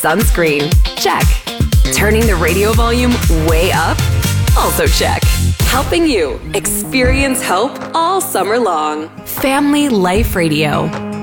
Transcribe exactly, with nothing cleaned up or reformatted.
sunscreen? Check. Turning the radio volume way up? Also check. Helping you experience hope all summer long. Family Life Radio.